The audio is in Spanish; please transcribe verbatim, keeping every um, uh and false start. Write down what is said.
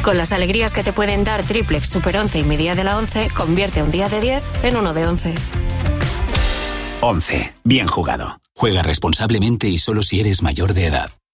Con las alegrías que te pueden dar triplex, super once y mi día de la once, convierte un día de diez en uno de once. once. Bien jugado. Juega responsablemente y solo si eres mayor de edad.